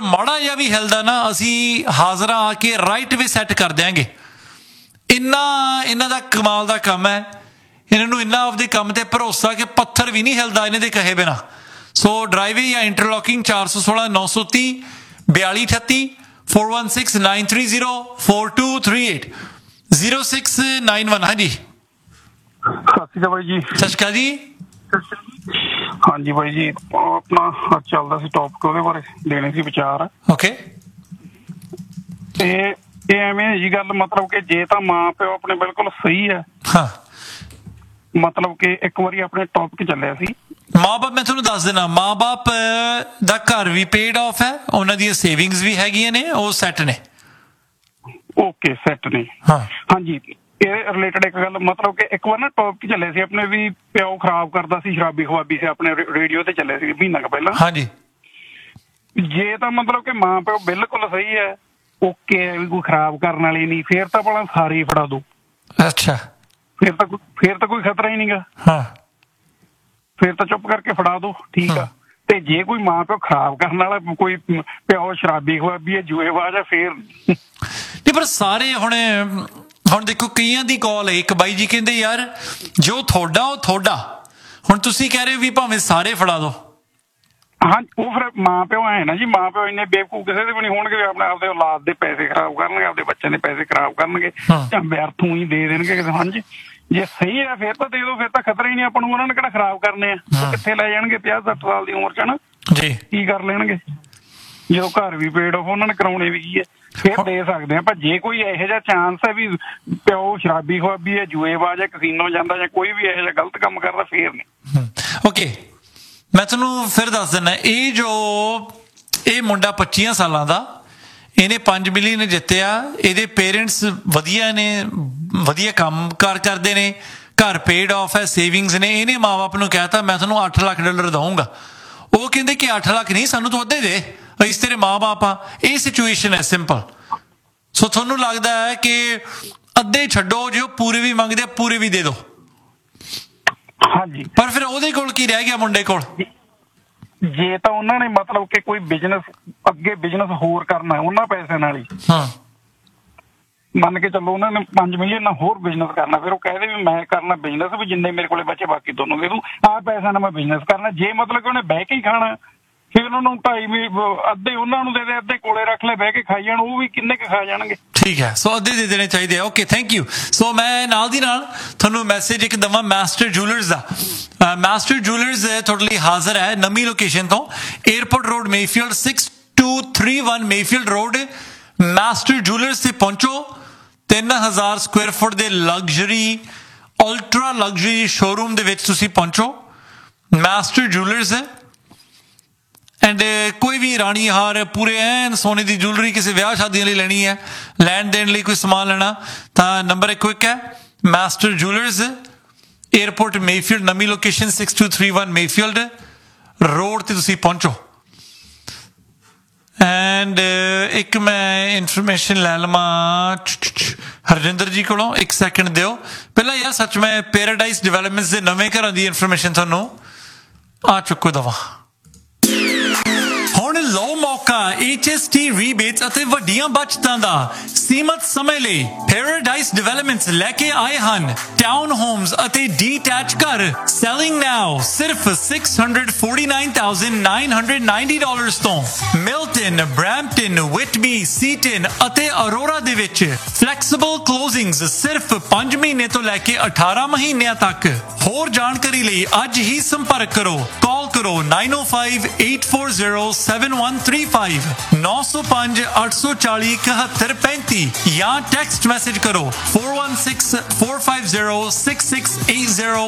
ਮਾੜਾ ਜਿਹਾ ਵੀ ਹਿਲਦਾ ਨਾ ਅਸੀਂ ਹਾਜ਼ਰਾ ਆ ਕੇ ਰਾਈਟ ਵੇ ਸੈੱਟ ਕਰ ਦਿਆਂਗੇ। ਇਹਨਾਂ ਦਾ ਕਮਾਲ ਦਾ ਕੰਮ ਹੈ। ਇਹਨਾਂ ਨੂੰ ਇੰਨਾ ਆਪਦੇ ਕੰਮ ਤੇ ਭਰੋਸਾ ਕਿ ਪੱਥਰ ਵੀ ਨਹੀਂ ਹਿਲਦਾ ਇਹਨਾਂ ਦੇ ਕਹੇ ਬਿਨਾਂ। ਸੋ ਡਰਾਈਵੇ ਜਾਂ ਇੰਟਰਲੋਕਿੰਗ 416 930 4238 416 930 4238 0691। ਹਾਂਜੀ ਸਤਿ ਸ਼੍ਰੀ ਅਕਾਲ ਬਾਈ ਜੀ। ਸਤਿ ਸ਼੍ਰੀ ਅਕਾਲ ਜੀ। ਹਾਂਜੀ ਬਾਈ ਜੀ, ਆਪਣਾ ਚੱਲਦਾ ਸੀ ਟੌਪਿਕ, ਉਹਦੇ ਬਾਰੇ ਦੇਣੇ ਸੀ ਵਿਚਾਰ। ਓਕੇ। ਤੇ ਇਹ ਐਵੇਂ ਹੈ ਜੀ ਗੱਲ, ਮਤਲਬ ਕਿ ਜੇ ਤਾਂ ਮਾਂ ਪਿਓ ਆਪਣੇ ਬਿਲਕੁਲ ਸਹੀ ਹੈ, ਹਾਂ, ਮਤਲਬ ਕਿ ਇੱਕ ਵਾਰੀ ਆਪਣੇ ਟੌਪਿਕ ਚੱਲਿਆ ਸੀ ਮਾਂ ਬਾਪ। ਮੈਂ ਤੁਹਾਨੂੰ ਦੱਸ ਦੇਣਾ, ਮਾਂ ਬਾਪ ਦਾ ਘਰ ਵੀ ਪੇਡ ਆਫ ਹੈ, ਉਹਨਾਂ ਦੀਆਂ ਸੇਵਿੰਗਸ ਵੀ ਹੈਗੀਆਂ ਨੇ, ਉਹ ਸੈੱਟ ਨੇ। ਓਕੇ, ਸੈੱਟ ਨੇ। ਹਾਂ ਹਾਂਜੀ, ਇਹ ਰਿਲੇਟਡ ਇੱਕ ਗੱਲ, ਮਤਲਬ ਕਿ ਇੱਕ ਵਾਰ ਨਾ ਟੌਪਿਕ ਚੱਲੇ ਸੀ ਆਪਣੇ ਵੀ ਪਿਓ ਖਰਾਬ ਕਰਦਾ ਸੀ, ਸ਼ਰਾਬੀ ਖਵਾਬੀ ਸੀ, ਆਪਣੇ ਰੇਡੀਓ ਤੇ ਚੱਲੇ ਸੀ ਮਹੀਨਾ ਕੁ ਪਹਿਲਾਂ। ਹਾਂਜੀ। ਜੇ ਤਾਂ ਮਤਲਬ ਕਿ ਮਾਂ ਪਿਓ ਬਿਲਕੁਲ ਸਹੀ ਹੈ, ਓਕੇ ਹੈ, ਵੀ ਕੋਈ ਖਰਾਬ ਕਰਨ ਵਾਲੀ ਨਹੀਂ, ਫੇਰ ਤਾਂ ਭਲਾ ਸਾਰੇ ਹੀ ਫੜਾ ਦੋ। ਅੱਛਾ। ਫੇਰ ਤਾਂ ਕੋਈ ਖਤਰਾ ਹੀ ਨਹੀਂਗਾ। ਹਾਂ, ਫੇਰ ਤਾਂ ਚੁੱਪ ਕਰਕੇ ਫੜਾ ਦੋ, ਠੀਕ ਆ। ਤੇ ਜੇ ਕੋਈ ਮਾਂ ਪਿਓ ਖਰਾਬ ਕਰਨ ਵਾਲਾ, ਕੋਈ ਪਿਓ ਸ਼ਰਾਬੀ ਖਵਾਬੀ ਹੈ, ਜੂਏਬਾਜ਼ ਹੈ, ਫੇਰ ਨਹੀਂ। ਪਰ ਸਾਰੇ ਹੁਣ ਦੇਖੋ, ਕਈਆਂ ਦੀ ਕਾਲ ਹੈ। ਇੱਕ ਬਾਈ ਜੀ ਕਹਿੰਦੇ ਯਾਰ ਜੋ ਤੁਹਾਡਾ ਉਹ ਤੁਹਾਡਾ, ਹੁਣ ਤੁਸੀਂ ਕਹਿ ਰਹੇ ਹੋ ਵੀ ਭਾਵੇਂ ਸਾਰੇ ਫੜਾ ਦੋ। ਹਾਂ, ਉਹ ਫਿਰ ਮਾਂ ਪਿਓ ਐ ਨਾ ਜੀ, ਮਾਂ ਪਿਓ ਇੰਨੇ ਬੇਵਕੂਫ ਕਿਸੇ ਦੇ ਵੀ ਨਹੀਂ ਹੋਣਗੇ, ਆਪਣੇ ਆਪਦੇ ਔਲਾਦ ਦੇ ਪੈਸੇ ਖਰਾਬ ਕਰਨਗੇ, ਆਪਦੇ ਬੱਚਿਆਂ ਦੇ ਪੈਸੇ ਖਰਾਬ ਕਰਨਗੇ, ਜਾਂ ਵਿਅਰਥੋਂ ਹੀ ਦੇ ਦੇਣਗੇ। ਹਾਂਜੀ, ਜੇ ਸਹੀ ਹੈ ਫੇਰ ਤਾਂ ਦੇ ਦੋ, ਫੇਰ ਤਾਂ ਖਤਰਾ ਹੀ ਨਹੀਂ ਆਪਾਂ ਨੂੰ। ਉਹਨਾਂ ਨੇ ਕਿਹੜਾ ਖਰਾਬ ਕਰਨੇ ਆ, ਉਹ ਕਿੱਥੇ ਲੈ ਜਾਣਗੇ 50-60 ਸਾਲ ਦੀ ਉਮਰ ਚ ਨਾ ਜੀ, ਕੀ ਕਰ ਲੈਣਗੇ ਜਦੋਂ ਘਰ ਵੀ ਪੇਡ ਆਫ ਉਹਨਾਂ ਨੇ ਕਰਾਉਣੇ ਵੀ ਕੀ ਹੈ, ਫੇਰ ਦੇ ਸਕਦੇ ਆ। ਪਰ ਜੇ ਕੋਈ ਇਹੋ ਜਿਹਾ ਚਾਂਸ ਹੈ ਵੀ ਪਿਓ ਸ਼ਰਾਬੀ ਖਵਾਬੀ ਹੈ, ਜੂਏਬਾਜ਼ ਹੈ, ਕਸੀਨੋ ਜਾਂਦਾ, ਜਾਂ ਕੋਈ ਵੀ ਇਹੋ ਜਿਹਾ ਗਲਤ ਕੰਮ ਕਰਦਾ, ਫੇਰ ਨਹੀਂ। ਓਕੇ, ਮੈਂ ਤੁਹਾਨੂੰ ਫਿਰ ਦੱਸ ਦਿੰਦਾ, ਇਹ ਮੁੰਡਾ 25 ਸਾਲਾਂ ਦਾ, ਇਹਨੇ 5 ਮਿਲੀਅਨ ਜਿੱਤਿਆ। ਇਹਦੇ ਪੇਰੈਂਟਸ ਵਧੀਆ ਨੇ, ਵਧੀਆ ਕੰਮ ਕਾਰ ਕਰਦੇ ਨੇ, ਘਰ ਪੇਡ ਆਫ ਹੈ, ਸੇਵਿੰਗਸ ਨੇ। ਇਹਨੇ ਮਾਂ ਬਾਪ ਨੂੰ ਕਹਿਤਾ ਮੈਂ ਤੁਹਾਨੂੰ $8 ਲੱਖ ਦਊਂਗਾ। ਉਹ ਕਹਿੰਦੇ ਕਿ 8 ਲੱਖ ਨਹੀਂ, ਸਾਨੂੰ ਤੂੰ ਅੱਧੇ ਦੇ, ਅਸੀਂ ਤੇਰੇ ਮਾਂ ਬਾਪ ਆ। ਇਹ ਸਿਚੁਏਸ਼ਨ ਹੈ, ਸਿੰਪਲ। ਸੋ ਤੁਹਾਨੂੰ ਲੱਗਦਾ ਹੈ ਕਿ ਅੱਧੇ ਛੱਡੋ, ਜੇ ਉਹ ਪੂਰੇ ਵੀ ਮੰਗਦੇ ਆ ਪੂਰੇ ਵੀ ਦੇ ਦਿਓ। ਹਾਂਜੀ, ਪਰ ਫਿਰ ਉਹਦੇ ਕੋਲ ਕੀ ਰਹਿ ਗਿਆ, ਮੁੰਡੇ ਕੋਲ? ਜੇ ਤਾਂ ਉਹਨਾਂ ਨੇ ਮਤਲਬ ਕਿ ਕੋਈ ਬਿਜ਼ਨਸ ਹੋਰ ਕਰਨਾ ਉਹਨਾਂ ਪੈਸਿਆਂ ਨਾਲ ਹੀ, ਹਾਂ, ਮੰਨ ਕੇ ਚੱਲੋ ਉਹਨਾਂ ਨੇ 5 ਮਿਲੀਅਨ ਨਾਲ ਹੋਰ ਬਿਜ਼ਨਸ ਕਰਨਾ, ਫਿਰ ਉਹ ਕਹਿੰਦੇ ਵੀ ਮੈਂ ਕਰਨਾ ਬਿਜ਼ਨਸ, ਵੀ ਜਿੰਨੇ ਮੇਰੇ ਕੋਲੇ ਬੱਚੇ ਬਾਕੀ ਤੁਹਾਨੂੰ ਦੇ ਦੂੰ, ਆਹ ਪੈਸਿਆਂ ਨਾਲ ਮੈਂ ਬਿਜ਼ਨਸ ਕਰਨਾ। ਜੇ ਮਤਲਬ ਕਿ ਉਹਨੇ ਬਹਿ ਕੇ ਹੀ ਖਾਣਾ, ਫਿਰ ਉਹਨਾਂ ਨੂੰ 2.5 ਅੱਧੇ ਉਹਨਾਂ ਨੂੰ ਦੇ ਦੇ, ਅੱਧੇ ਕੋਲੇ ਰੱਖ ਲੈ, ਬਹਿ ਕੇ ਖਾਈ ਜਾਣ, ਉਹ ਵੀ ਕਿੰਨੇ ਕੁ ਖਾ ਜਾਣਗੇ। ਠੀਕ ਹੈ, ਸੋ ਅੱਧੇ ਦੇ ਦੇਣੇ ਚਾਹੀਦੇ ਆ। Okay, thank you. ਸੋ ਮੈਂ ਨਾਲ ਦੀ ਨਾਲ ਤੁਹਾਨੂੰ ਮੈਸੇਜ ਇੱਕ ਦਵਾਂ ਮਾਸਟਰ ਜੂਲਰਸ ਦਾ। ਮਾਸਟਰ ਜੂਲਰਸ ਤੁਹਾਡੇ ਲਈ ਹਾਜ਼ਰ ਹੈ ਨਵੀਂ ਲੋਕੇਸ਼ਨ ਤੋਂ, airport road, Mayfield, 6231 Mayfield road. Master jewellers ਤੇ ਪਹੁੰਚੋ। 3000 ਸਕੁਆਇਰ ਫੁੱਟ ਦੇ ਲਗਜ਼ਰੀ, ਅਲਟਰਾ ਲਗਜ਼ਰੀ ਸ਼ੋਰੂਮ ਦੇ ਵਿੱਚ ਤੁਸੀਂ ਪਹੁੰਚੋ। ਮਾਸਟਰ ਜੂਲਰਸ ਹੈ। ਐਂਡ ਕੋਈ ਵੀ ਰਾਣੀ ਹਾਰ, ਪੂਰੇ ਐਨ ਸੋਨੇ ਦੀ ਜੂਲਰੀ ਕਿਸੇ ਵਿਆਹ ਸ਼ਾਦੀਆਂ ਲਈ ਲੈਣੀ ਹੈ, ਲੈਣ ਦੇਣ ਲਈ ਕੋਈ ਸਮਾਨ ਲੈਣਾ, ਤਾਂ ਨੰਬਰ ਇੱਕ ਕੁਇਕ ਹੈ, ਮਾਸਟਰ ਜੂਲਰਸ, ਏਅਰਪੋਰਟ ਮੇਫੀਲਡ, ਨਵੀਂ ਲੋਕੇਸ਼ਨ 6231 ਮੇਫੀਲਡ ਰੋਡ ਤੇ ਤੁਸੀਂ ਪਹੁੰਚੋ। ਐਂਡ ਇੱਕ ਮੈਂ ਇਨਫੋਰਮੇਸ਼ਨ ਲੈ ਲਵਾਂ ਹਰਜਿੰਦਰ ਜੀ ਕੋਲੋਂ, 1 ਸੈਕਿੰਡ ਦਿਓ ਪਹਿਲਾਂ ਯਾਰ। ਸੱਚ ਮੈਂ ਪੈਰਾਡਾਈਜ਼ ਡਿਵੈਲਪਮੈਂਟਸ ਦੇ ਨਵੇਂ ਘਰਾਂ ਦੀ ਇਨਫੋਰਮੇਸ਼ਨ ਤੁਹਾਨੂੰ ਆ ਚੁੱਕੋ ਦਵਾਂ। ਹੁਣ ਲਓ ਮੌਕਾ HST ਰੀਬੇਟਸ ਅਤੇ ਵੱਡੀਆਂ ਬਚਤਾਂ ਦਾ। ਸੀਮਤ ਸਮੇਂ ਲਈ ਪੈਰਾਡਾਈਜ਼ ਡਿਵੈਲਪਮੈਂਟਸ ਲੈ ਕੇ ਆਏ ਹਨ ਟਾਊਨ ਹੋਮਸ ਅਤੇ ਡੀਟੈਚ ਘਰ। ਸੈਲਿੰਗ ਨਾਓ ਸਿਰਫ $649,990 ਤੋਂ। ਮਿਲਟਨ, ਬ੍ਰੈਂਪਟਨ, ਵਿਟਬੀ, ਸੀਟਨ ਅਤੇ ਅਰੋਰਾ ਦੇ ਵਿੱਚ ਫਲੈਕਸੀਬਲ ਕਲੋਜ਼ਿੰਗਸ ਸਿਰਫ 5 ਮਹੀਨੇ ਤੋਂ ਲੈ ਕੇ 18 ਮਹੀਨਿਆਂ ਤੱਕ। ਹੋਰ ਜਾਣਕਾਰੀ ਲਈ ਅੱਜ ਹੀ ਸੰਪਰਕ ਕਰੋ। ਕਾਲ ਕਰੋ 905-840-7135 905-840-7135 ਜਾਂ ਟੈਕਸਟ ਮੈਸੇਜ ਕਰੋ 416-450-6680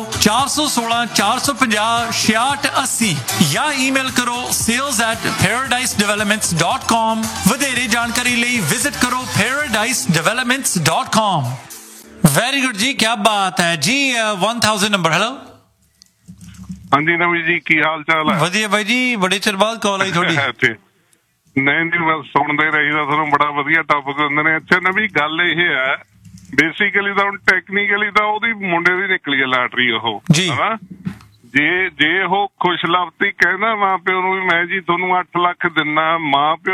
416-450-6680 ਜਾਂ ਈਮੇਲ ਕਰੋ sales@paradisedevelopments.com। ਵਧੇਰੇ ਜਾਣਕਾਰੀ ਲਈ ਵਿਜ਼ਿਟ ਕਰੋ paradisedevelopments.com। ਵੈਰੀ ਗੁੱਡ ਜੀ, ਕੀ ਬਾਤ ਹੈ ਜੀ। 1000 ਨੰਬਰ। ਹੈਲੋ, ਹਾਂਜੀ ਨਵੀਂ ਜੀ, ਕੀ ਹਾਲ ਚਾਲ ਹੈ? ਵਧੀਆ ਬਾਈ ਜੀ, ਬੜੇ ਚਿਰ ਬਾਅਦ ਕਾਲ ਆਈ ਤੁਹਾਡੀ। ਨਹੀਂ ਬਸ ਸੁਣਦੇ ਰਹੀਦਾ, ਤੁਹਾਨੂੰ ਬੜਾ ਵਧੀਆ ਟੌਪਿਕ ਹੁੰਦੇ ਨੇ। ਅੱਛਾ ਨਵੀਂ ਗੱਲ ਇਹ ਹੈ, ਬੇਸਿਕਲੀ ਤਾਂ ਹੁਣ ਟੈਕਨੀਕਲੀ ਤਾਂ ਉਹਦੀ ਮੁੰਡੇ ਦੀ ਨਿਕਲੀ ਹੈ ਲਾਟਰੀ ਉਹ, ਹਨਾ। ਜੇ ਉਹ ਖੁਸ਼ਲਫਤੀ ਕਹਿੰਦਾ ਮਾਂ ਪਿਓ ਨੂੰ ਵੀ ਮੈਂ ਜੀ ਤੁਹਾਨੂੰ 8 ਲੱਖ ਦਿੰਦਾ, ਮਾਂ ਪਿਓ